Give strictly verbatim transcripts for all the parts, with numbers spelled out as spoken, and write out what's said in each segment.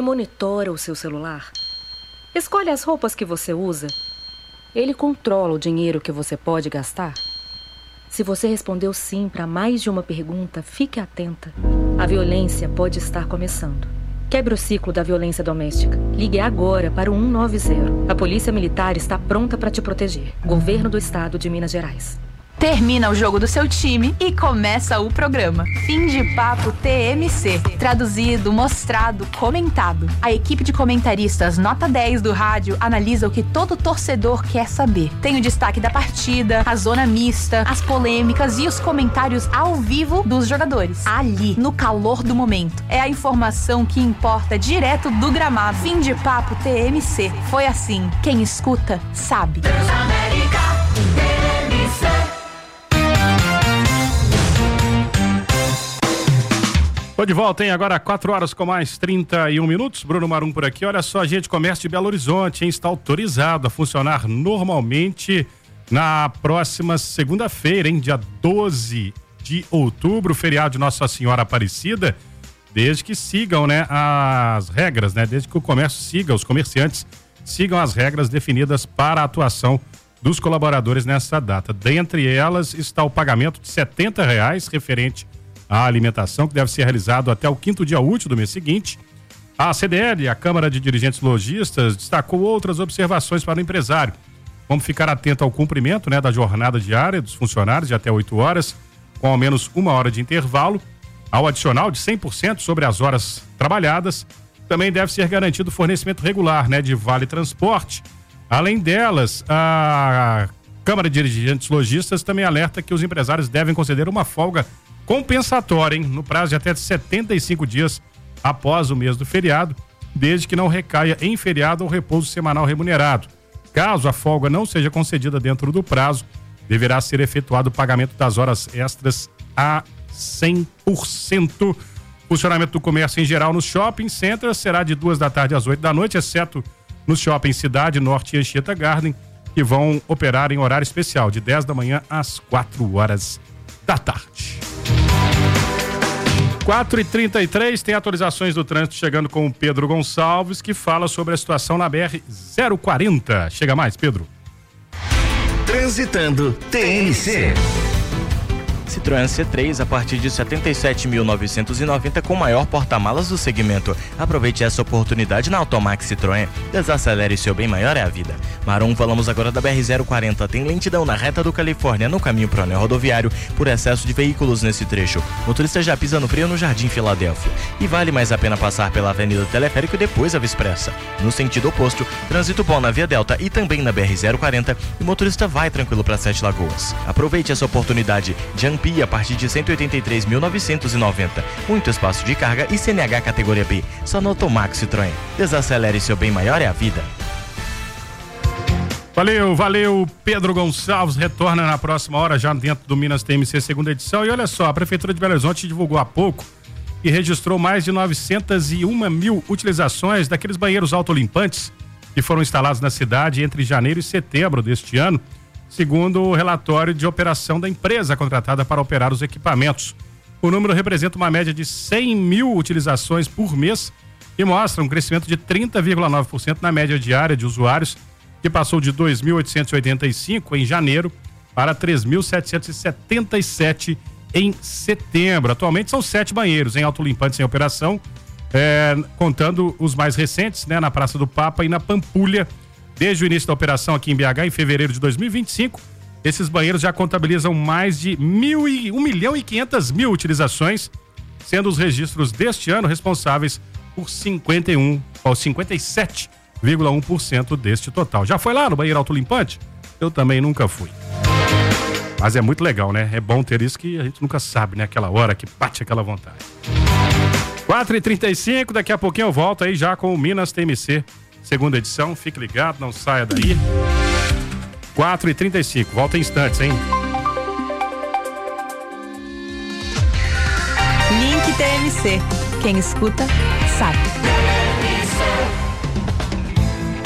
monitora o seu celular? Escolhe as roupas que você usa? Ele controla o dinheiro que você pode gastar? Se você respondeu sim para mais de uma pergunta, fique atenta. A violência pode estar começando. Quebre o ciclo da violência doméstica. Ligue agora para o cento e noventa. A Polícia Militar está pronta para te proteger. Governo do Estado de Minas Gerais. Termina o jogo do seu time e começa o programa Fim de Papo T M C. Traduzido, mostrado, comentado. A equipe de comentaristas nota dez do rádio analisa o que todo torcedor quer saber. Tem o destaque da partida, a zona mista, as polêmicas e os comentários ao vivo dos jogadores. Ali, no calor do momento. É a informação que importa direto do gramado. Fim de Papo T M C. Foi assim. Quem escuta, sabe. Transamérica T M C. Tô de volta, hein? Agora quatro horas com mais trinta e um minutos. Bruno Marum por aqui. Olha só, a Agente de Comércio de Belo Horizonte, hein? Está autorizado a funcionar normalmente na próxima segunda-feira, hein? Dia doze de outubro, feriado de Nossa Senhora Aparecida, desde que sigam, né, as regras, né? Desde que o comércio siga, os comerciantes sigam as regras definidas para a atuação dos colaboradores nessa data. Dentre elas está o pagamento de setenta reais referente a alimentação, que deve ser realizado até o quinto dia útil do mês seguinte. A C D L, a Câmara de Dirigentes Lojistas, destacou outras observações para o empresário, como ficar atento ao cumprimento, né, da jornada diária dos funcionários de até oito horas, com ao menos uma hora de intervalo, ao adicional de cem por cento sobre as horas trabalhadas. Também deve ser garantido o fornecimento regular, né, de vale transporte. Além delas, a Câmara de Dirigentes Lojistas também alerta que os empresários devem conceder uma folga compensatória, hein, no prazo de até setenta e cinco dias após o mês do feriado, desde que não recaia em feriado ou repouso semanal remunerado. Caso a folga não seja concedida dentro do prazo, deverá ser efetuado o pagamento das horas extras a cem por cento. Funcionamento do comércio em geral nos shopping centers será de duas da tarde às oito da noite, exceto nos shoppings Cidade Norte e Anchieta Garden, que vão operar em horário especial, de dez da manhã às quatro horas da tarde. quatro e trinta e três, tem atualizações do trânsito chegando com o Pedro Gonçalves, que fala sobre a situação na B R zero quarenta. Chega mais, Pedro. Transitando T M C. Citroën C três a partir de setenta e sete mil novecentos e noventa com maior porta-malas do segmento. Aproveite essa oportunidade na Automax Citroën. Desacelere, seu bem maior é a vida. Marum, falamos agora da B R zero quarenta. Tem lentidão na reta do Califórnia, no caminho pro anel rodoviário, por excesso de veículos nesse trecho. Motorista já pisa no freio no Jardim Filadélfia. E vale mais a pena passar pela Avenida Teleférico e depois a Via Expressa. No sentido oposto, trânsito bom na Via Delta e também na B R zero quarenta. E o motorista vai tranquilo para Sete Lagoas. Aproveite essa oportunidade de a partir de cento e oitenta e três mil novecentos e noventa. Muito espaço de carga e C N H categoria B. Só no Automax Citroën. Desacelere, seu bem maior é a vida. Valeu, valeu. Pedro Gonçalves retorna na próxima hora, já dentro do Minas T M C segunda edição. E olha só, a Prefeitura de Belo Horizonte divulgou há pouco e registrou mais de novecentas e uma mil utilizações daqueles banheiros autolimpantes que foram instalados na cidade entre janeiro e setembro deste ano, segundo o relatório de operação da empresa contratada para operar os equipamentos. O número representa uma média de cem mil utilizações por mês e mostra um crescimento de trinta vírgula nove por cento na média diária de usuários, que passou de dois mil oitocentos e oitenta e cinco em janeiro para três mil setecentos e setenta e sete em setembro. Atualmente são sete banheiros em autolimpantes em operação, é, contando os mais recentes, né, na Praça do Papa e na Pampulha. Desde o início da operação aqui em B H, em fevereiro de dois mil e vinte e cinco, esses banheiros já contabilizam mais de mil e, um milhão e quinhentas mil utilizações, sendo os registros deste ano responsáveis por cinquenta e um, ou cinquenta e sete vírgula um por cento deste total. Já foi lá no banheiro autolimpante? Eu também nunca fui. Mas é muito legal, né? É bom ter isso, que a gente nunca sabe, né? Aquela hora que bate aquela vontade. quatro e trinta e cinco, daqui a pouquinho eu volto aí já com o Minas T M C. Segunda edição, fique ligado, não saia daí. quatro e trinta e cinco, volta em instantes, hein? Link T M C. Quem escuta, sabe.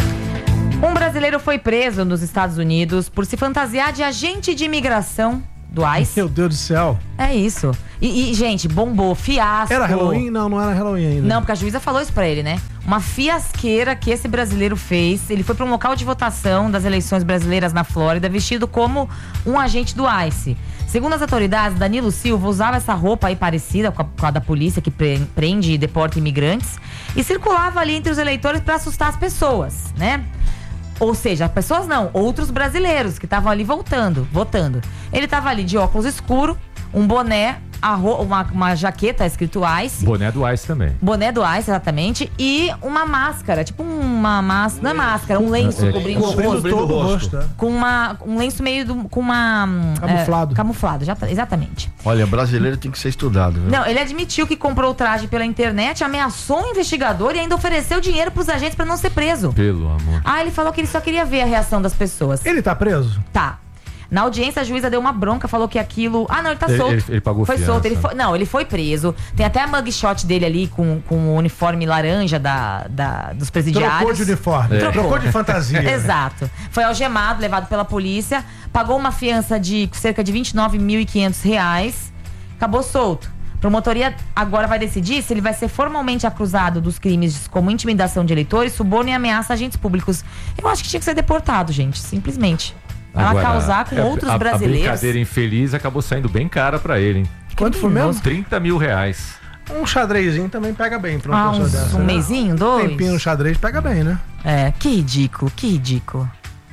Um brasileiro foi preso nos Estados Unidos por se fantasiar de agente de imigração do Ice. Meu Deus do céu. É isso. E, e, gente, bombou, fiasco. Era Halloween? Não, não era Halloween ainda. Não, porque a juíza falou isso pra ele, né? Uma fiasqueira que esse brasileiro fez. Ele foi pra um local de votação das eleições brasileiras na Flórida, vestido como um agente do Ice. Segundo as autoridades, Danilo Silva usava essa roupa aí parecida com a, com a da polícia que prende e deporta imigrantes e circulava ali entre os eleitores pra assustar as pessoas, né? Ou seja, pessoas não, outros brasileiros que estavam ali voltando, votando. Ele estava ali de óculos escuro, um boné, uma, uma jaqueta escrito Ice. Boné do Ice também. Boné do Ice, exatamente. E uma máscara, tipo uma máscara, não é máscara, um lenço é, cobrindo o rosto. todo o rosto. É. Com uma, um lenço meio do, com uma... Camuflado. É, camuflado, já, exatamente. Olha, brasileiro tem que ser estudado, viu? Não, ele admitiu que comprou o traje pela internet, ameaçou o investigador e ainda ofereceu dinheiro pros agentes pra não ser preso. Pelo amor. Ah, ele falou que ele só queria ver a reação das pessoas. Ele tá preso? Tá. Na audiência, a juíza deu uma bronca, falou que aquilo... Ah, não, ele tá ele, solto. Ele, ele pagou Foi fiança. solto. Ele foi... Não, ele foi preso. Tem até a mugshot dele ali com, com o uniforme laranja da, da, dos presidiários. Trocou de uniforme. É. Trocou. Trocou de fantasia. Exato. Foi algemado, levado pela polícia. Pagou uma fiança de cerca de vinte e nove mil e quinhentos reais. Acabou solto. A promotoria agora vai decidir se ele vai ser formalmente acusado dos crimes como intimidação de eleitores, suborno e ameaça a agentes públicos. Eu acho que tinha que ser deportado, gente. Simplesmente. Ela Agora, causar com é, outros a, brasileiros. A brincadeira infeliz acabou saindo bem cara pra ele, hein? Quanto foi mesmo? trinta mil reais. Um xadrezinho também pega bem pra uma Ah, pessoa uns, dessa. um né? mesinho, dois? Um tempinho no xadrez pega bem, né? É, que ridículo, que ridículo.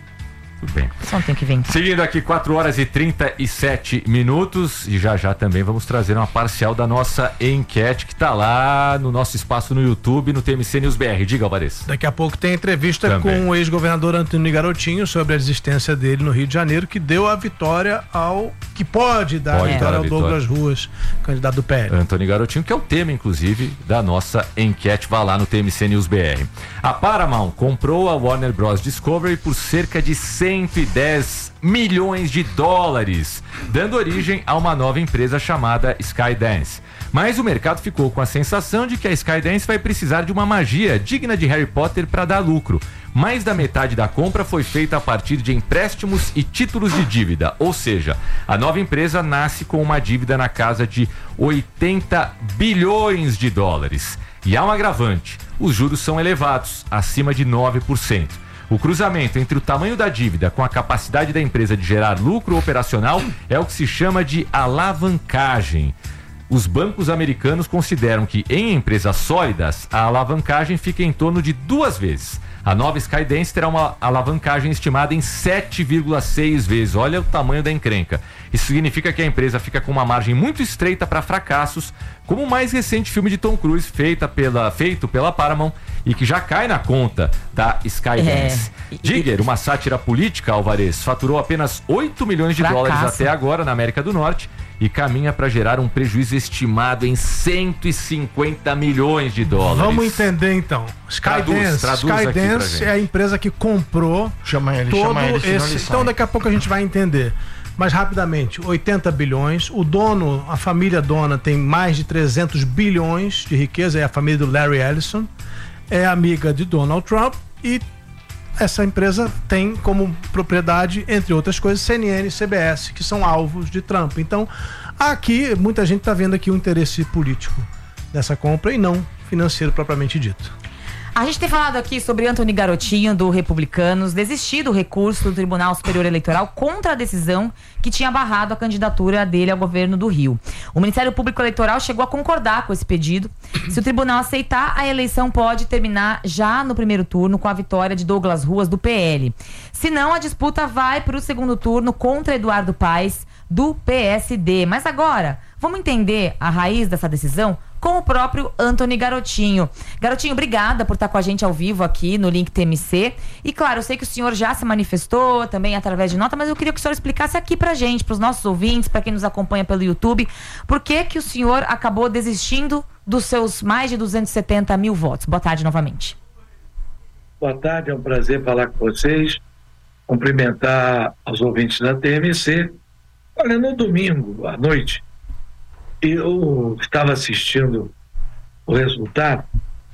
Tudo bem. Só não tem que vir. Seguindo aqui, quatro horas e trinta e sete minutos. E já já também vamos trazer uma parcial da nossa enquete que tá lá no nosso espaço no YouTube, no T M C News B R. Diga, Alvarez. Daqui a pouco tem entrevista Também. com o ex-governador Antônio Garotinho sobre a existência dele no Rio de Janeiro, que deu a vitória ao... que pode dar Pode a vitória dar a ao vitória. Douglas Ruas, candidato do P L. Antônio Garotinho, que é o tema, inclusive, da nossa enquete. Vá lá no T M C News B R. A Paramount comprou a Warner Bros. Discovery por cerca de cento e dez milhões de dólares, dando origem a uma nova empresa chamada Skydance. Mas o mercado ficou com a sensação de que a Skydance vai precisar de uma magia digna de Harry Potter para dar lucro. Mais da metade da compra foi feita a partir de empréstimos e títulos de dívida, ou seja, a nova empresa nasce com uma dívida na casa de oitenta bilhões de dólares. E há um agravante: os juros são elevados, acima de nove por cento. O cruzamento entre o tamanho da dívida com a capacidade da empresa de gerar lucro operacional é o que se chama de alavancagem. Os bancos americanos consideram que, em empresas sólidas, a alavancagem fica em torno de duas vezes. A nova Skydance terá uma alavancagem estimada em sete vírgula seis vezes. Olha o tamanho da encrenca. Isso significa que a empresa fica com uma margem muito estreita para fracassos, como o mais recente filme de Tom Cruise feita pela, feito pela Paramount e que já cai na conta da Skydance. É. Digger, uma sátira política, Alvarez, faturou apenas oito milhões de Fracasso. dólares até agora na América do Norte e caminha para gerar um prejuízo estimado em cento e cinquenta milhões de dólares. Vamos entender então. Traduz, Skydance, traduz aqui pra Skydance gente. é a empresa que comprou Chama ele, todo chama ele, senão esse. ele Então sai. daqui a pouco a gente vai entender. Mas rapidamente, oitenta bilhões, o dono, a família dona tem mais de trezentos bilhões de riqueza, é a família do Larry Ellison, é amiga de Donald Trump e essa empresa tem como propriedade, entre outras coisas, C N N e C B S, que são alvos de Trump. Então, aqui, muita gente está vendo aqui o interesse político dessa compra e não financeiro propriamente dito. A gente tem falado aqui sobre Antônio Garotinho, do Republicanos, desistir do recurso do Tribunal Superior Eleitoral contra a decisão que tinha barrado a candidatura dele ao governo do Rio. O Ministério Público Eleitoral chegou a concordar com esse pedido. Se o tribunal aceitar, a eleição pode terminar já no primeiro turno com a vitória de Douglas Ruas, do P L. Se não, a disputa vai para o segundo turno contra Eduardo Paes, do P S D. Mas agora, vamos entender a raiz dessa decisão com o próprio Antônio Garotinho. Garotinho, obrigada por estar com a gente ao vivo aqui no Link T M C. E claro, eu sei que o senhor já se manifestou também através de nota, mas eu queria que o senhor explicasse aqui pra gente, pros nossos ouvintes, para quem nos acompanha pelo YouTube, por que que o senhor acabou desistindo dos seus mais de duzentos e setenta mil votos. Boa tarde novamente. Boa tarde, é um prazer falar com vocês, cumprimentar os ouvintes da T M C. Olha, no domingo à noite, eu estava assistindo o resultado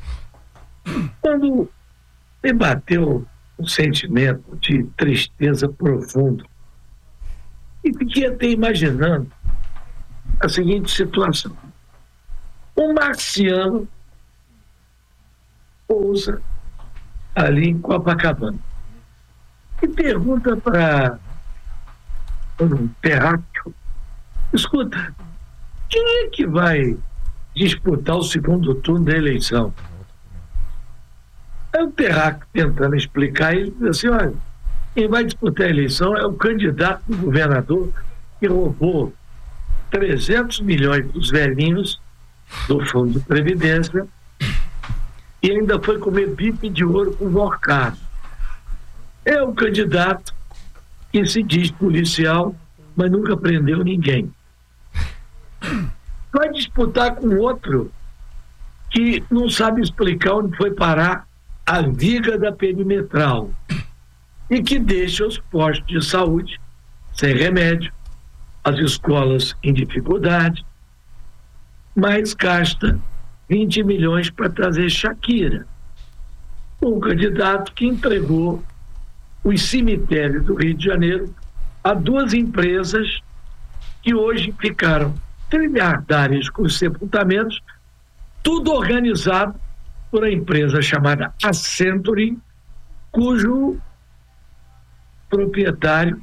quando me bateu um sentimento de tristeza profundo. E fiquei até imaginando a seguinte situação. Um marciano pousa ali em Copacabana e pergunta para um terráqueo: escuta, quem é que vai disputar o segundo turno da eleição? É o terráqueo tentando explicar, ele diz assim: olha, quem vai disputar a eleição é o candidato do governador que roubou trezentos milhões dos velhinhos do Fundo de Previdência e ainda foi comer bife de ouro com Vorcado. É um candidato que se diz policial, mas nunca prendeu ninguém. Vai disputar com outro que não sabe explicar onde foi parar a viga da perimetral e que deixa os postos de saúde sem remédio, as escolas em dificuldade, mas gasta vinte milhões para trazer Shakira, um candidato que entregou os cemitérios do Rio de Janeiro a duas empresas que hoje ficaram trilhardárias com os sepultamentos, tudo organizado por uma empresa chamada Accenture, cujo proprietário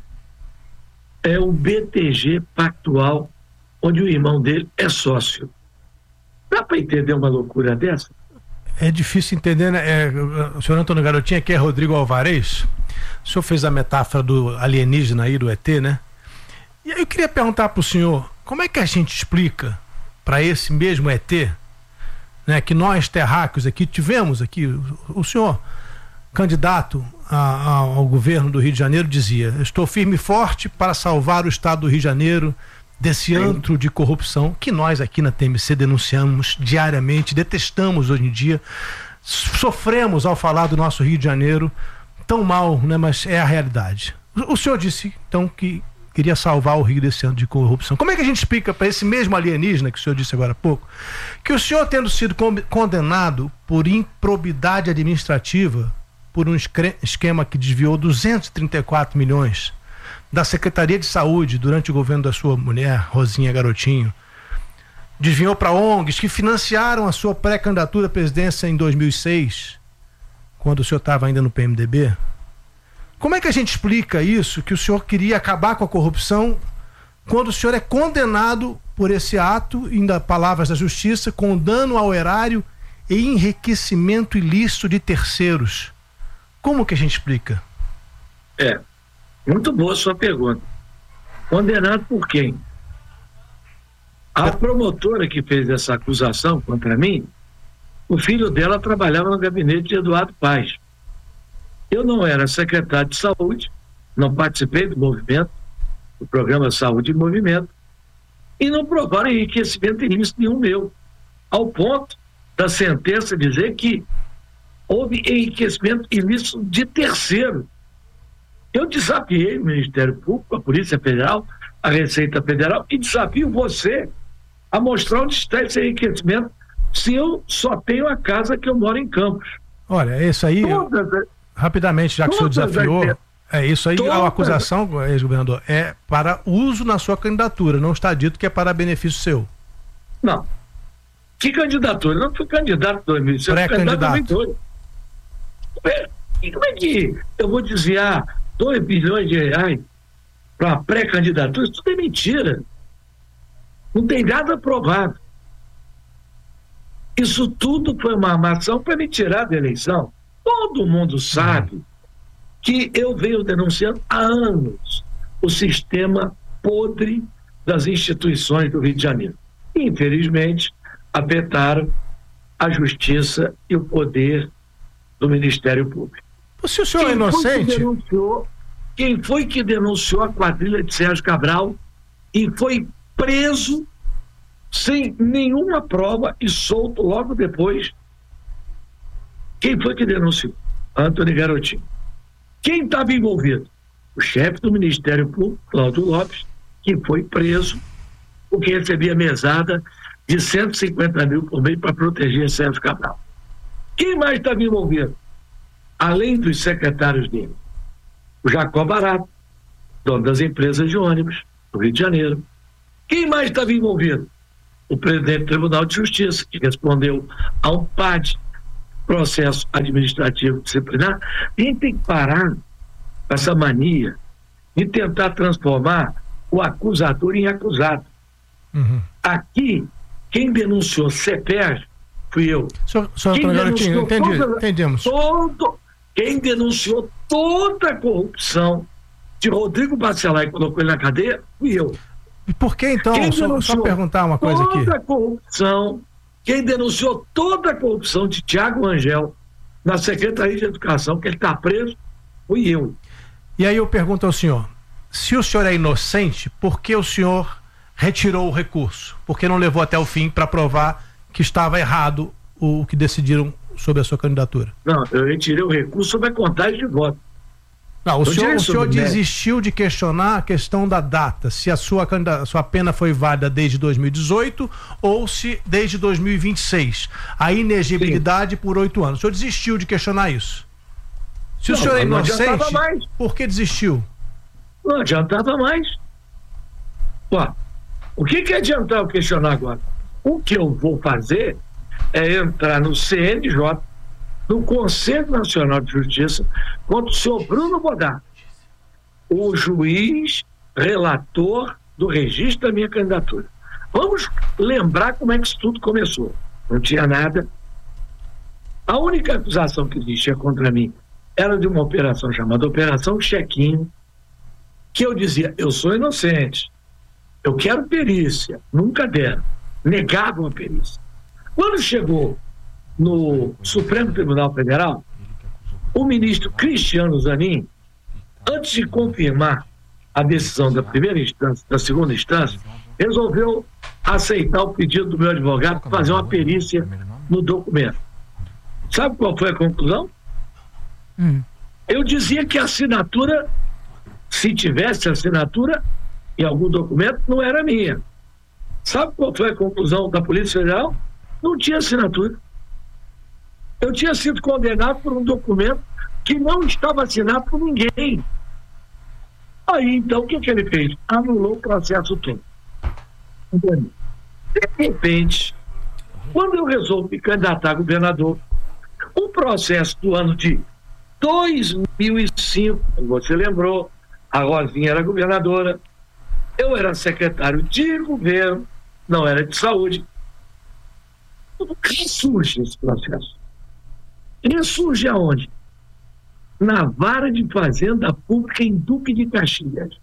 é o B T G Pactual, onde o irmão dele é sócio. Dá para entender uma loucura dessa? É difícil entender, né? É, o senhor Antônio Garotinho aqui é Rodrigo Alvarez. O senhor fez a metáfora do alienígena aí, do E T, né? E aí eu queria perguntar para o senhor, como é que a gente explica para esse mesmo E T, né, que nós terráqueos aqui tivemos aqui, o, o senhor, candidato a, a, ao governo do Rio de Janeiro, dizia: estou firme e forte para salvar o estado do Rio de Janeiro desse Sim. antro de corrupção que nós aqui na T M C denunciamos diariamente, detestamos hoje em dia, sofremos ao falar do nosso Rio de Janeiro tão mal, né, mas é a realidade. O, o senhor disse então que queria salvar o Rio desse ano de corrupção. Como é que a gente explica para esse mesmo alienígena que o senhor disse agora há pouco, que o senhor, tendo sido condenado por improbidade administrativa, por um esquema que desviou duzentos e trinta e quatro milhões da Secretaria de Saúde durante o governo da sua mulher, Rosinha Garotinho, desviou para O N Gs que financiaram a sua pré-candidatura à presidência em dois mil e seis, quando o senhor estava ainda no P M D B? Como é que a gente explica isso, que o senhor queria acabar com a corrupção, quando o senhor é condenado por esse ato, ainda palavras da justiça, com dano ao erário e enriquecimento ilícito de terceiros? Como que a gente explica? É, muito boa a sua pergunta. Condenado por quem? A promotora que fez essa acusação contra mim, o filho dela trabalhava no gabinete de Eduardo Paes. Eu não era secretário de saúde, não participei do movimento, do programa Saúde em Movimento, e não provaram enriquecimento ilícito nenhum meu, ao ponto da sentença dizer que houve enriquecimento ilícito de terceiro. Eu desafiei o Ministério Público, a Polícia Federal, a Receita Federal, e desafio você a mostrar onde está esse enriquecimento, se eu só tenho a casa que eu moro em Campos. Olha, isso aí... Todas, rapidamente, já que o senhor desafiou, é isso aí, a acusação, ex-governador, é para uso na sua candidatura, não está dito que é para benefício seu. Não. Que candidatura? Eu não fui candidato em dois mil e seis, pré-candidato. E como é que eu vou desviar dois bilhões de reais para pré-candidatura? Isso tudo é mentira. Não tem nada provado. Isso tudo foi uma armação para me tirar da eleição. Todo mundo sabe que eu venho denunciando há anos o sistema podre das instituições do Rio de Janeiro. Infelizmente, afetaram a justiça e o poder do Ministério Público. Se o senhor é inocente... Foi denunciou, quem foi que denunciou a quadrilha de Sérgio Cabral e foi preso sem nenhuma prova e solto logo depois? Quem foi que denunciou? Antônio Garotinho. Quem estava envolvido? O chefe do Ministério Público, Cláudio Lopes, que foi preso porque recebia mesada de cento e cinquenta mil por mês para proteger Sérgio Cabral. Quem mais estava envolvido? Além dos secretários dele, o Jacó Barato, dono das empresas de ônibus, do Rio de Janeiro. Quem mais estava envolvido? O presidente do Tribunal de Justiça, que respondeu a um P A D, processo administrativo disciplinar. A gente tem que parar com essa mania de tentar transformar o acusador em acusado. Uhum. Aqui, quem denunciou CEPERJ fui eu. Senhor, senhor quem denunciou entendi, toda, entendemos. Todo, quem denunciou toda a corrupção de Rodrigo Bacelar e colocou ele na cadeia fui eu. E por que então? Só, só perguntar uma coisa aqui. Toda a corrupção, quem denunciou toda a corrupção de Tiago Rangel na Secretaria de Educação, que ele está preso, fui eu. E aí eu pergunto ao senhor, se o senhor é inocente, por que o senhor retirou o recurso? Por que não levou até o fim para provar que estava errado o que decidiram sobre a sua candidatura? Não, eu retirei o recurso sobre a contagem de votos. Não, o senhor, o senhor desistiu de questionar a questão da data, se a sua, a sua pena foi válida desde dois mil e dezoito ou se desde dois mil e vinte e seis. A inegibilidade Sim. por oito anos. O senhor desistiu de questionar isso? Se não, o senhor é inocente, por que desistiu? Não adiantava mais. Pô, o que que adianta eu questionar agora? O que eu vou fazer é entrar no C N J, no Conselho Nacional de Justiça, contra o senhor Bruno Bodar, o juiz relator do registro da minha candidatura. Vamos lembrar como é que isso tudo começou. Não tinha nada. A única acusação que existia contra mim era de uma operação chamada Operação Chequinho, que eu dizia, eu sou inocente, eu quero perícia, nunca deram, negavam a perícia. Quando chegou no Supremo Tribunal Federal, o ministro Cristiano Zanin, antes de confirmar a decisão da primeira instância, da segunda instância, resolveu aceitar o pedido do meu advogado para fazer uma perícia no documento. Sabe qual foi a conclusão? Hum. Eu dizia que a assinatura, se tivesse assinatura em algum documento, não era minha. Sabe qual foi a conclusão da Polícia Federal? Não tinha assinatura. Eu tinha sido condenado por um documento que não estava assinado por ninguém. Aí, então, o que, que ele fez? Anulou o processo todo. De repente, quando eu resolvo me candidatar a governador, um processo do ano de dois mil e cinco, você lembrou, a Rosinha era governadora, eu era secretário de governo, não era de saúde. Como que surge esse processo? Ele surge aonde? Na Vara de Fazenda Pública em Duque de Caxias.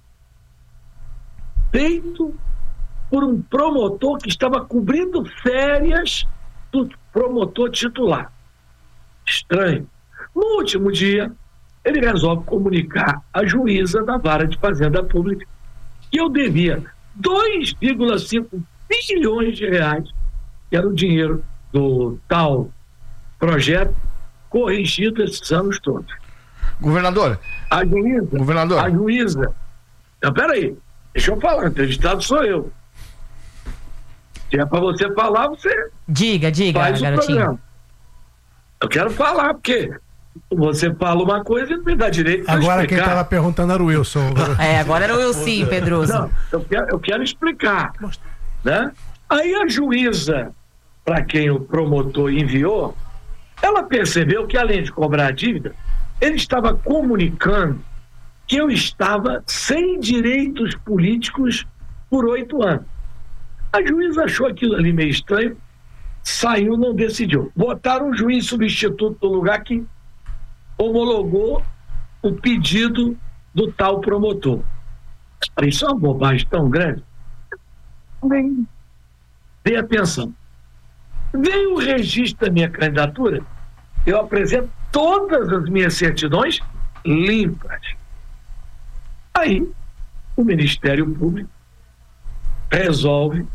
Feito por um promotor que estava cobrindo férias do promotor titular. Estranho. No último dia, ele resolve comunicar à juíza da Vara de Fazenda Pública que eu devia dois vírgula cinco bilhões de reais, que era o dinheiro do tal projeto corrigido esses anos todos. Governador. A juíza. Governador. A juíza. Não, peraí. Deixa eu falar. O entrevistado sou eu. Se é para você falar, você. Diga, diga, faz o garotinho. programa. Eu quero falar, porque você fala uma coisa e não me dá direito. Agora quem estava perguntando era o Wilson. É, agora era o Wilson, Pedroso. Não, eu quero, eu quero explicar. Né? Aí a juíza, para quem o promotor enviou, ela percebeu que, além de cobrar a dívida, ele estava comunicando que eu estava sem direitos políticos por oito anos. A juíza achou aquilo ali meio estranho, saiu, não decidiu. Botaram um juiz substituto no lugar que homologou o pedido do tal promotor. Isso é uma bobagem tão grande. Bem, dê atenção. Veio o registro da minha candidatura, eu apresento todas as minhas certidões limpas. Aí, o Ministério Público resolve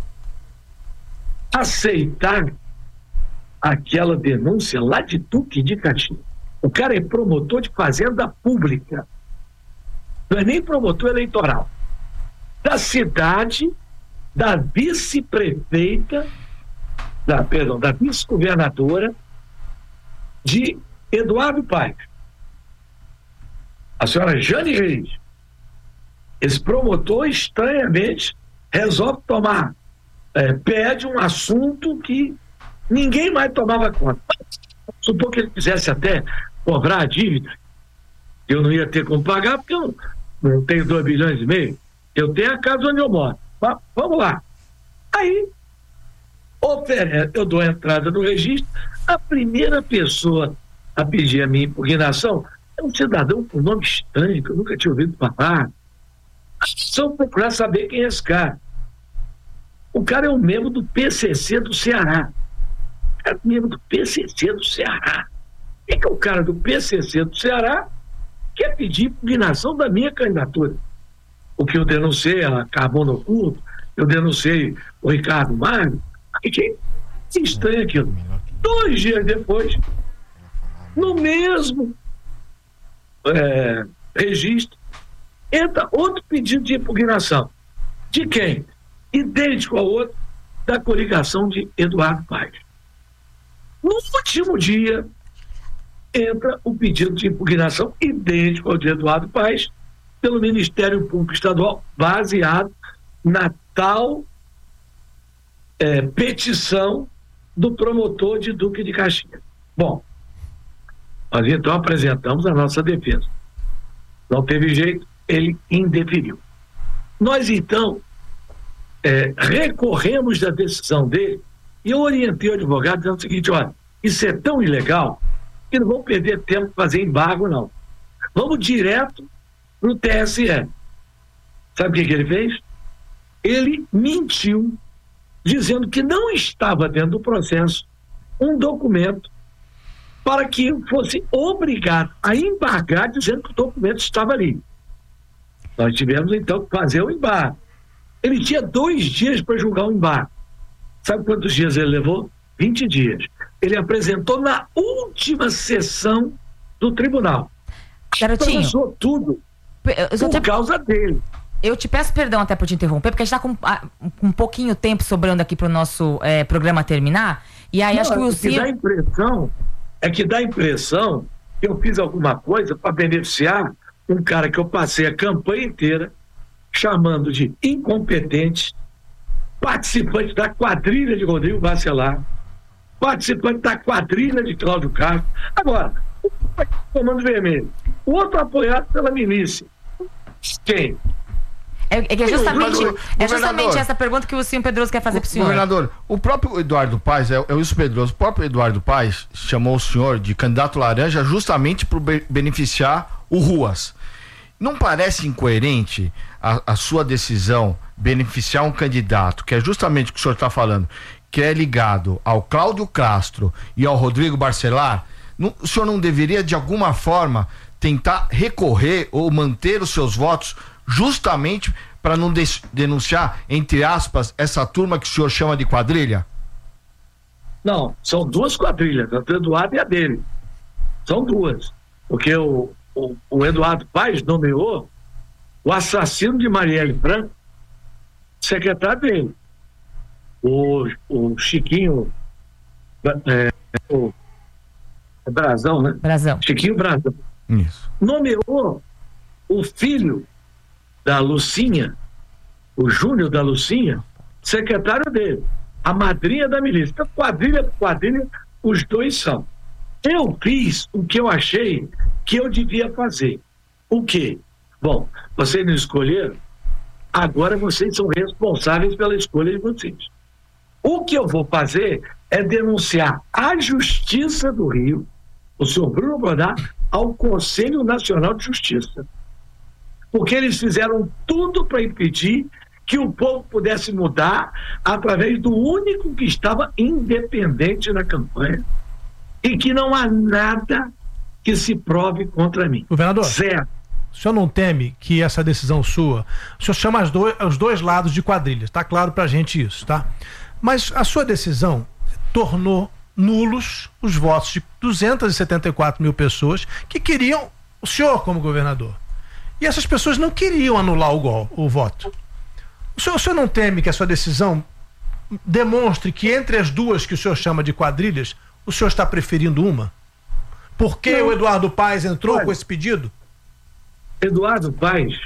aceitar aquela denúncia lá de Duque de Caxias. O cara é promotor de fazenda pública. Não é nem promotor eleitoral. Da cidade, da vice-prefeita, da, perdão, da vice-governadora de Eduardo Paes. A senhora Jane Reis. esse promotor, estranhamente, resolve tomar é, pé de um assunto que ninguém mais tomava conta. Supor que ele quisesse até cobrar a dívida, eu não ia ter como pagar, porque eu não, não tenho dois bilhões e meio, eu tenho a casa onde eu moro. Mas, vamos lá. Aí, oferece, eu dou a entrada no registro, a primeira pessoa a pedir a minha impugnação é um cidadão com nome estranho, que eu nunca tinha ouvido falar. Só procurar saber quem é esse cara. O cara é um membro do P C C do Ceará. O cara é um membro do P C C do Ceará. Quem é que é o cara do P C C do Ceará quer pedir impugnação da minha candidatura? O que eu denunciei a Carbono Oculto, eu denunciei o Ricardo Magno. Que estranho aquilo. Dois dias depois, no mesmo é, registro, entra outro pedido de impugnação. De quem? Idêntico ao outro, da coligação de Eduardo Paes. No último dia, entra o pedido de impugnação idêntico ao de Eduardo Paes, pelo Ministério Público Estadual, baseado na tal é, petição do promotor de Duque de Caxias. Bom, nós então apresentamos a nossa defesa. Não teve jeito, ele indeferiu. Nós então é, recorremos da decisão dele e eu orientei o advogado dizendo o seguinte: olha, isso é tão ilegal que não vamos perder tempo para fazer embargo, não. Vamos direto para o T S E. Sabe o que, que ele fez? Ele mentiu, dizendo que não estava dentro do processo um documento para que eu fosse obrigado a embargar, dizendo que o documento estava ali. Nós tivemos então que fazer o embargo. Ele tinha dois dias para julgar o embargo. Sabe quantos dias ele levou? vinte dias. Ele apresentou na última sessão do tribunal. Garotinho, atrasou tudo eu por te... causa dele. Eu te peço perdão até por te interromper, porque a gente está com ah, um pouquinho tempo sobrando aqui para o nosso é, programa terminar. E aí Não, acho que o Wilson... que dá a impressão é que dá a impressão que eu fiz alguma coisa para beneficiar um cara que eu passei a campanha inteira chamando de incompetente, participante da quadrilha de Rodrigo Bacelar, participante da quadrilha de Cláudio Castro. Agora, o Comando Vermelho, o outro apoiado pela milícia. Quem? É, é, que é justamente, é justamente essa pergunta que o Wilson Pedroso quer fazer para o senhor. Governador, o próprio Eduardo Paes, é, é o Wilson Pedroso, o próprio Eduardo Paes chamou o senhor de candidato laranja justamente para beneficiar o Ruas. Não parece incoerente a, a sua decisão beneficiar um candidato, que é justamente o que o senhor está falando, que é ligado ao Cláudio Castro e ao Rodrigo Bacelar? Não, o senhor não deveria, de alguma forma, tentar recorrer ou manter os seus votos justamente para não de- denunciar, entre aspas, essa turma que o senhor chama de quadrilha? Não, são duas quadrilhas, a do Eduardo e a dele. São duas. Porque o, o, o Eduardo Paes nomeou o assassino de Marielle Franco secretário dele. O, o Chiquinho é, o é Brazão, né? Brazão. Chiquinho Brazão. Isso. Nomeou o filho da Lucinha, o Júnior da Lucinha, secretário dele, a madrinha da milícia. Então, quadrilha por quadrilha, os dois são. Eu fiz o que eu achei que eu devia fazer. O quê? Bom, vocês não escolheram, agora vocês são responsáveis pela escolha de vocês. O que eu vou fazer é denunciar a Justiça do Rio, o senhor Bruno Godard, ao Conselho Nacional de Justiça. Porque eles fizeram tudo para impedir que o povo pudesse mudar através do único que estava independente na campanha e que não há nada que se prove contra mim. Governador, certo. O senhor não teme que essa decisão sua, o senhor chama as dois, os dois lados de quadrilhas, tá claro pra gente isso, tá? Mas a sua decisão tornou nulos os votos de duzentas e setenta e quatro mil pessoas que queriam o senhor como governador. E essas pessoas não queriam anular o, gol, o voto. O senhor, o senhor não teme que a sua decisão demonstre que entre as duas que o senhor chama de quadrilhas, o senhor está preferindo uma? Por que não. O Eduardo Paes entrou Olha, com esse pedido? Eduardo Paes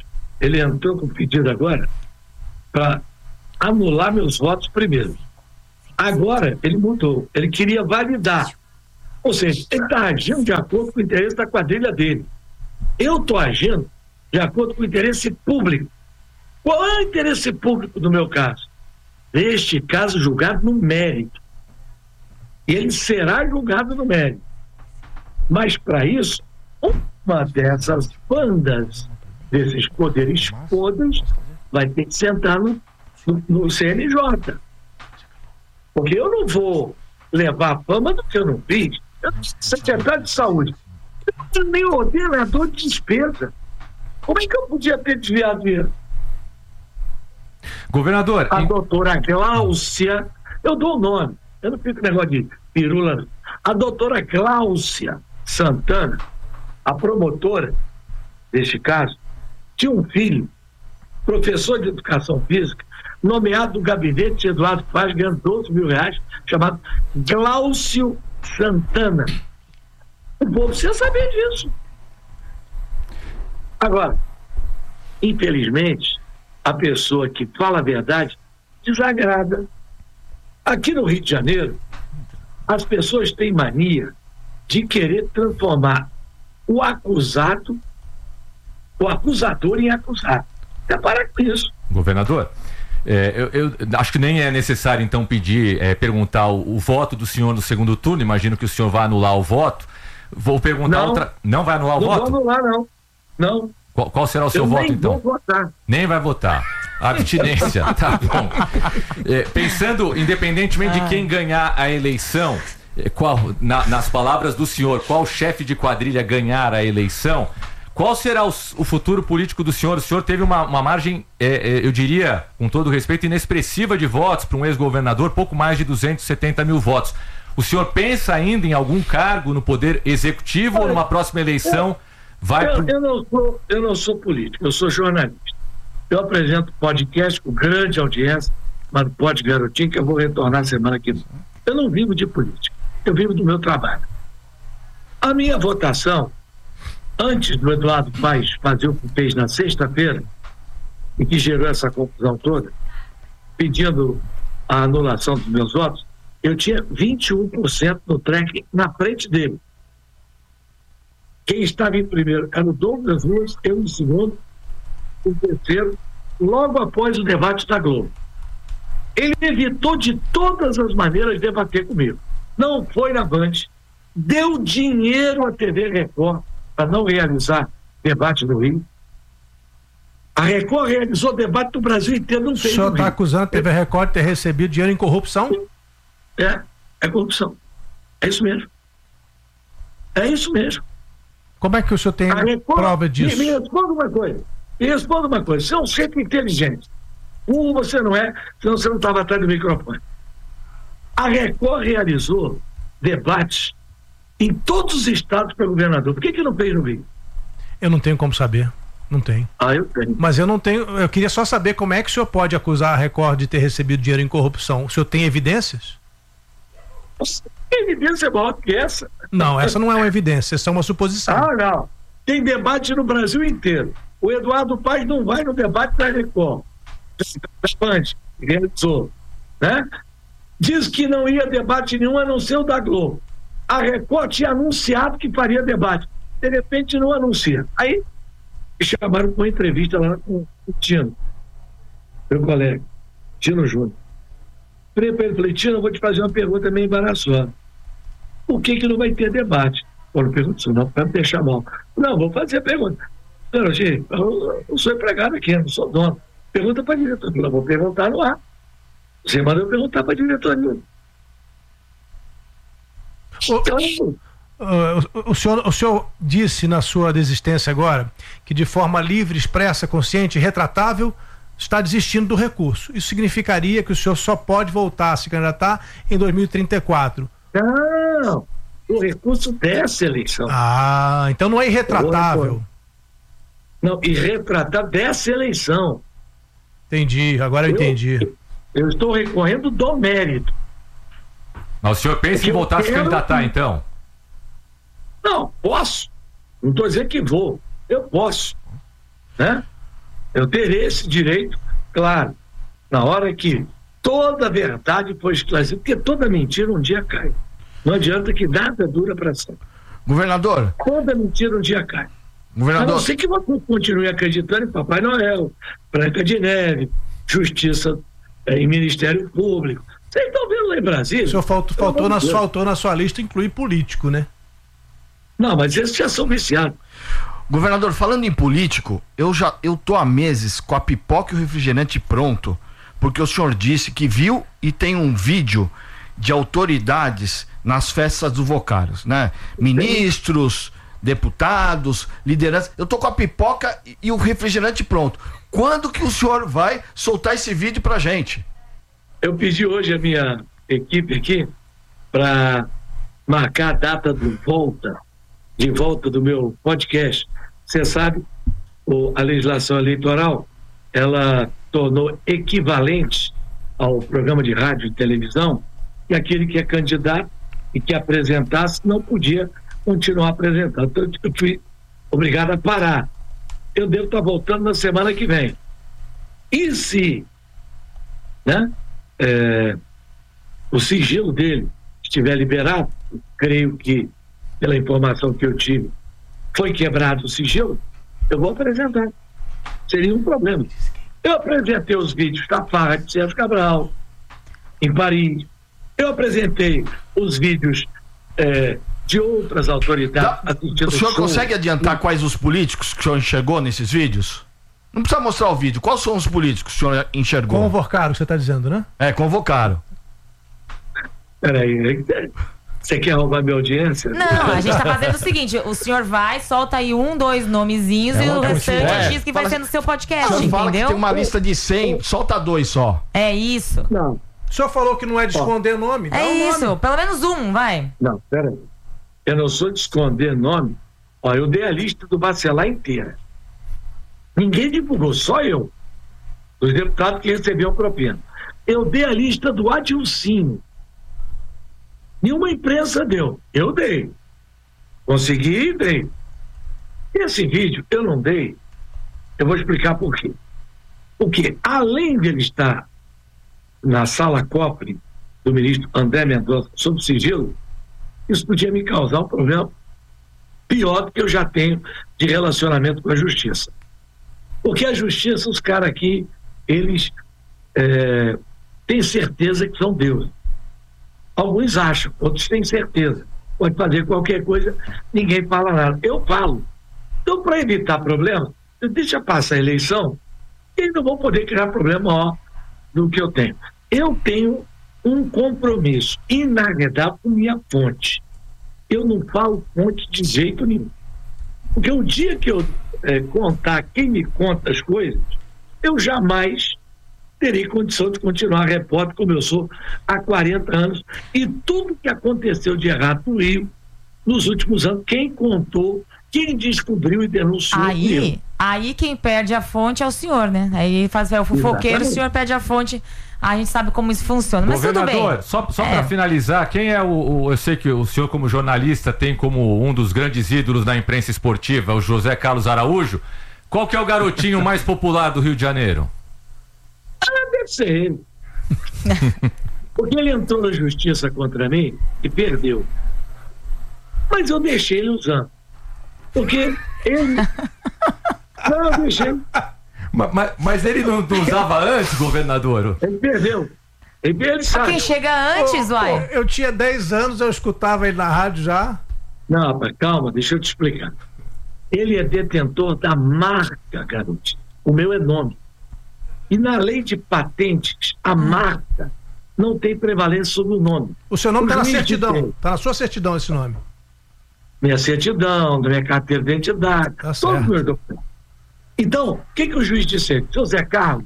ele entrou com pedido agora para anular meus votos primeiro. Agora, ele mudou. Ele queria validar. Ou seja, ele está agindo de acordo com o interesse da quadrilha dele. Eu estou agindo de acordo com o interesse público. Qual é o interesse público do meu caso? Este caso julgado no mérito. Ele será julgado no mérito. Mas, para isso, uma dessas bandas, desses poderes todos, vai ter que sentar no, no, no C N J. Porque eu não vou levar a fama do que eu não fiz. Eu sou secretário de saúde. Eu não tenho nem ordenador de despesa. Como é que eu podia ter desviado dinheiro? Governador... A em... doutora Gláucia, eu dou o nome, eu não fico com negócio de pirula. A doutora Gláucia Santana, a promotora deste caso, tinha um filho, professor de educação física, nomeado do gabinete de Eduardo Paz, ganhando doze mil reais, chamado Gláucio Santana. O povo precisa saber disso. Agora, infelizmente, a pessoa que fala a verdade desagrada. Aqui no Rio de Janeiro, as pessoas têm mania de querer transformar o acusado, o acusador em acusado. Quer parar com isso. Governador, é, eu, eu acho que nem é necessário então pedir, é, perguntar o, o voto do senhor no segundo turno. Imagino que o senhor vai anular o voto. Vou perguntar não, outra. Não vai anular o não voto? Não vou anular, não. Não. Qual, qual será o seu eu voto, nem então? Vou votar. Nem vai votar. Abstinência, tá bom. É, pensando, independentemente de quem ganhar a eleição, é, qual, na, nas palavras do senhor, qual chefe de quadrilha ganhar a eleição, qual será o, o futuro político do senhor? O senhor teve uma, uma margem, é, é, eu diria, com todo respeito, inexpressiva de votos para um ex-governador, pouco mais de duzentos e setenta mil votos. O senhor pensa ainda em algum cargo no Poder Executivo ou numa próxima eleição? Vai eu, pro... eu, não sou, eu não sou político, eu sou jornalista. Eu apresento podcast com grande audiência, mas Pode Garotinho, que eu vou retornar semana que vem. Eu não vivo de política, eu vivo do meu trabalho. A minha votação, antes do Eduardo Paes fazer o que fez na sexta-feira, e que gerou essa confusão toda, pedindo a anulação dos meus votos, eu tinha vinte e um por cento no track na frente dele. Quem estava em primeiro era o Douglas Ruas, eu em segundo, o terceiro, logo após o debate da Globo. Ele evitou de todas as maneiras debater comigo. Não foi na Band, deu dinheiro à T V Record para não realizar debate no Rio. A Record realizou debate do Brasil inteiro, não fez. O senhor está acusando a T V Record de ter recebido dinheiro em corrupção? É, é corrupção. É isso mesmo. É isso mesmo. Como é que o senhor tem Record, prova disso? Me, me responda uma coisa. Me responda uma coisa. Você é um ser inteligente. Um, você não é, senão você não estava atrás do microfone. A Record realizou debates em todos os estados para governador. Por que que não fez no Rio? Eu não tenho como saber. Não tenho. Ah, eu tenho. Mas eu não tenho. Eu queria só saber como é que o senhor pode acusar a Record de ter recebido dinheiro em corrupção. O senhor tem evidências? Que evidência é maior que essa? Não, essa não é uma evidência, essa é uma suposição. Ah, não. Tem debate no Brasil inteiro. O Eduardo Paes não vai no debate da Record. Realizou, né? Diz que não ia debate nenhum a não ser o da Globo. A Record tinha anunciado que faria debate. De repente não anuncia. Aí me chamaram para uma entrevista lá com o Tino, meu colega, Tino Júnior. Falei para ele, falei, Tino, eu vou te fazer uma pergunta meio embaraçosa. Por que que não vai ter debate? Eu não pergunto isso não, para me deixar mal. Não, vou fazer a pergunta. Não, gente, eu não sou empregado aqui, não sou dono. Pergunta para a diretoria. Eu vou perguntar no ar. Você mandou perguntar para a diretoria. Então, o, o, senhor, o senhor disse na sua desistência agora que de forma livre, expressa, consciente e retratável está desistindo do recurso. Isso significaria que o senhor só pode voltar a se candidatar em dois mil e trinta e quatro. Não, o recurso dessa eleição. Ah, então não é irretratável. Não, irretratável dessa eleição. Entendi, agora eu, eu entendi. Eu estou recorrendo do mérito. Mas o senhor pensa em voltar a se candidatar, que... então? Não, posso. Não estou dizendo que vou. Eu posso. Né? Eu terei esse direito, claro, na hora que toda a verdade for esclarecida, porque toda mentira um dia cai. Não adianta que nada dura para sempre. Governador. Toda mentira um dia cai. Governador. A não ser que você continue acreditando em Papai Noel, Branca de Neve, Justiça é, em Ministério Público. Vocês estão vendo lá em Brasília? O senhor faltou, faltou, na, faltou na sua lista incluir político, né? Não, mas esses já são viciados. Governador, falando em político, eu já eu tô há meses com a pipoca e o refrigerante pronto, porque o senhor disse que viu e tem um vídeo de autoridades nas festas do Vocários, né? Ministros, deputados, lideranças. Eu tô com a pipoca e o refrigerante pronto. Quando que o senhor vai soltar esse vídeo pra gente? Eu pedi hoje a minha equipe aqui para marcar a data do volta, de volta do meu podcast. Você sabe, o, a legislação eleitoral, ela tornou equivalente ao programa de rádio e televisão que aquele que é candidato e que apresentasse não podia continuar apresentando. Então eu fui obrigado a parar. Eu devo estar voltando na semana que vem. E se, né, é, o sigilo dele estiver liberado, creio que, pela informação que eu tive, foi quebrado o sigilo, eu vou apresentar. Seria um problema. Eu apresentei os vídeos da farra de Sérgio Cabral, em Paris. Eu apresentei os vídeos é, de outras autoridades. Da, o senhor show. Consegue adiantar quais os políticos que o senhor enxergou nesses vídeos? Não precisa mostrar o vídeo. Quais são os políticos que o senhor enxergou? Convocaram, você está dizendo, né? É, convocaram. Peraí, você quer roubar minha audiência? Não, a gente tá fazendo o seguinte, o senhor vai, solta aí um, dois nomezinhos é e o restante é, diz que vai ser no seu podcast, o senhor entendeu? Fala que tem uma lista de cem, solta dois só. É isso. Não. O senhor falou que não é de esconder nome? É um isso, nome. Pelo menos um, vai. Não, peraí. Eu não sou de esconder nome. Ó, eu dei a lista do Bacelar inteira. Ninguém divulgou, só eu. Os deputados que recebiam propina. Eu dei a lista do Adilcinho. Nenhuma imprensa deu. Eu dei. Consegui e dei. Esse vídeo eu não dei. Eu vou explicar por quê. Porque, além de ele estar na sala cofre do ministro André Mendonça sob sigilo, isso podia me causar um problema pior do que eu já tenho de relacionamento com a justiça. Porque a justiça, os caras aqui, eles é, têm certeza que são deuses. Alguns acham, outros têm certeza. Pode fazer qualquer coisa, ninguém fala nada. Eu falo. Então, para evitar problema, eu deixa passar a eleição e não vou poder criar problema maior do que eu tenho. Eu tenho um compromisso inarredável com minha fonte. Eu não falo fonte de jeito nenhum. Porque o dia que eu é, contar quem me conta as coisas, eu jamais terei condição de continuar repórter como eu sou há quarenta anos. E tudo que aconteceu de errado no Rio, nos últimos anos, quem contou, quem descobriu e denunciou. Aí, aí quem perde a fonte é o senhor, né? Aí faz é, o fofoqueiro, Exatamente. O senhor perde a fonte. A gente sabe como isso funciona, mas tudo bem. Governador, só, só é. para finalizar, quem é o, o... Eu sei que o senhor, como jornalista, tem como um dos grandes ídolos da imprensa esportiva, o José Carlos Araújo. Qual que é o garotinho mais popular do Rio de Janeiro? Ah, deve ser ele. Porque ele entrou na justiça contra mim e perdeu. Mas eu deixei ele usando. Porque ele... Não, eu deixei. Mas, mas, mas ele não, não usava antes, governador? Ele perdeu. Ele, ele sabe. Quem chega antes, oh, uai? Oh, eu tinha dez anos, eu escutava ele na rádio já. Não, rapaz, calma, deixa eu te explicar. Ele é detentor da marca, garoto. O meu é nome. E na lei de patentes, a marca não tem prevalência sobre o nome. O seu nome está na certidão. Está na sua certidão esse nome. Minha certidão, minha carteira de identidade. Tá todos os meus documentos. Então, o que, que o juiz disse? José Carlos,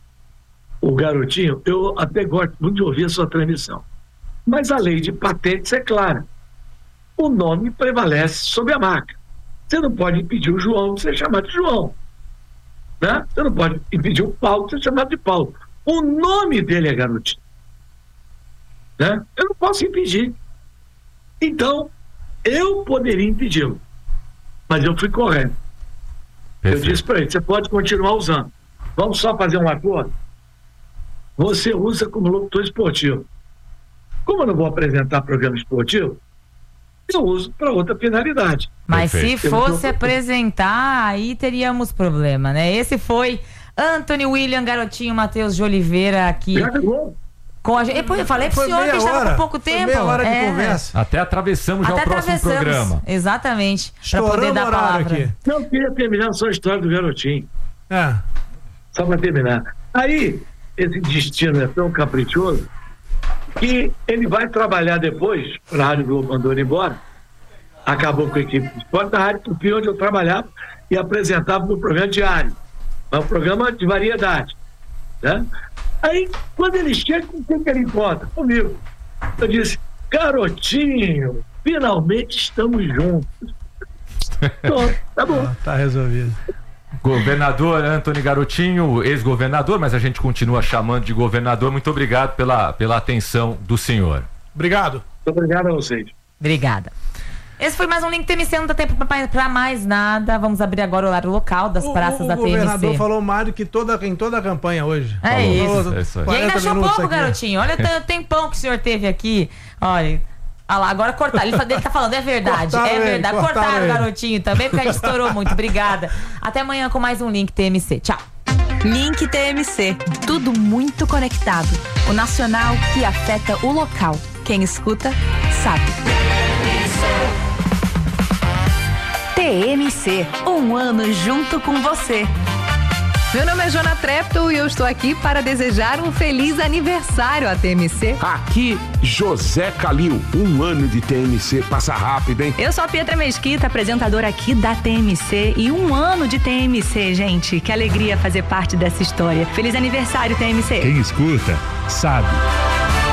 o garotinho, eu até gosto muito de ouvir a sua transmissão. Mas a lei de patentes é clara. O nome prevalece sobre a marca. Você não pode impedir o João de ser chamado de João. Né? Você não pode impedir o Paulo de ser chamado de Paulo. O nome dele é garotinho. Né? Eu não posso impedir. Então, eu poderia impedi-lo. Mas eu fui correto. Eu disse para ele, você pode continuar usando. Vamos só fazer um acordo? Você usa como locutor esportivo. Como eu não vou apresentar programa esportivo, eu uso para outra finalidade. Mas Perfeito. se fosse apresentar, aí teríamos problema, né? Esse foi Anthony William Garotinho Matheus de Oliveira aqui. Já ligou? Com a gente. Depois eu falei pro Foi senhor que a meia gente estava hora. com pouco Foi tempo. meia hora de É. conversa. Até atravessamos já Até o próximo atravessamos. programa. Exatamente. Para Estouramos poder dar o a horário palavra. aqui. Não, eu queria terminar só a história do garotinho. É. Só para terminar. Aí, esse destino é tão caprichoso que ele vai trabalhar depois, a Rádio Globo mandou ele embora, acabou com a equipe de esporte da Rádio Tupi, onde eu trabalhava e apresentava no programa diário. É um programa de variedade. Né? Aí, quando ele chega, com quem que ele encontra? Comigo. Eu disse, garotinho, finalmente estamos juntos. Pronto, tá bom. Ah, tá resolvido. Governador Anthony Garotinho, ex-governador, mas a gente continua chamando de governador. Muito obrigado pela, pela atenção do senhor. Obrigado. Muito obrigado a vocês. Obrigada. Esse foi mais um Link T M C, não dá tempo pra, pra mais nada. Vamos abrir agora o horário local das O, praças o da T M C. O governador falou mais do que toda, em toda a campanha hoje. É Falou, isso. falou É isso aí. E ainda quarenta achou minutos pouco, aqui. garotinho. Olha o tempão que o senhor teve aqui. Olha. Olha lá, agora cortaram. Ele, ele tá falando, é verdade. Cortaram é ele, verdade. cortaram Cortaram o ele. garotinho também, porque a gente estourou muito. Obrigada. Até amanhã com mais um Link T M C. Tchau. Link T M C. Tudo muito conectado. O nacional que afeta o local. Quem escuta, sabe. T M C. Um ano junto com você. Meu nome é Jona Trepto e eu estou aqui para desejar um feliz aniversário à T M C. Aqui, José Calil. Um ano de T M C passa rápido, hein? Eu sou a Pietra Mesquita, apresentadora aqui da T M C. E um ano de T M C, gente. Que alegria fazer parte dessa história. Feliz aniversário, T M C. Quem escuta, sabe.